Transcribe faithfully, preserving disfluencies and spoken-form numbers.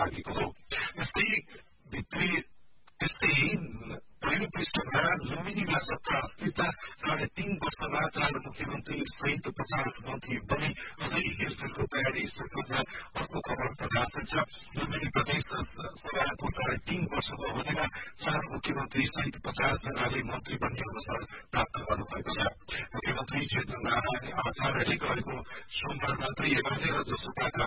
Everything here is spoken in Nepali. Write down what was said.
लागेको हो। यस्तै भित्री त्यस्तै पहिलो पृष्ठमा लुम्बिनीमा सत्ता अस्थिरता साढे तीन वर्षमा चार मुख्यमन्त्री सहित पचास मन्त्री बने अझै हेरफेरको तयारी शीर्षकमा अर्को खबर प्रकाशित छ। लुम्बिनी प्रदेश सभाको साढे तीन वर्षको अवधिमा चार मुख्यमन्त्री सहित पचास जनाले मन्त्री बन्ने अवसर प्राप्त गर्नुभएको छ। मुख्यमन्त्री चेतन नारायण आचार्यले गरेको सोमबार मात्रै एमाले र जसपाका